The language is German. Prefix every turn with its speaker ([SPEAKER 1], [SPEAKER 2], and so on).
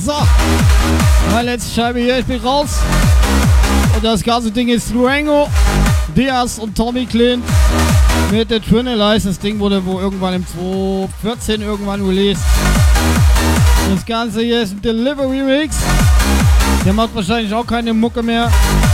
[SPEAKER 1] So, meine letzte Scheibe hier, ich bin raus. Und das ganze Ding ist Durango, Diaz und Tommy Clint mit der Trinalize. Das Ding wurde irgendwann im 2014 irgendwann released. Das Ganze hier ist ein Delivery Mix. Der macht wahrscheinlich auch keine Mucke mehr.